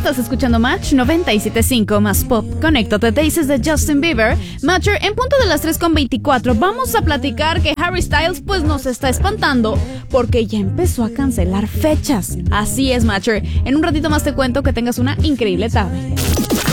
Estás escuchando Match 97.5 más pop. Conéctate, Daisies de Justin Bieber. Matcher, en punto de las 3:24 vamos a platicar que Harry Styles pues nos está espantando porque ya empezó a cancelar fechas. Así es, Matcher. En un ratito más te cuento. Que tengas una increíble tarde.